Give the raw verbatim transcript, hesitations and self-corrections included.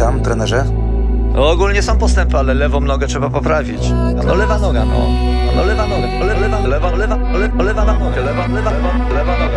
tam, trenerze? No, ogólnie są postępy, ale lewą nogę trzeba poprawić. No lewa noga, no. No lewa noga, le, lewa, lewa, lewa, lewa, lewa noga, lewa, lewa, lewa, lewa noga.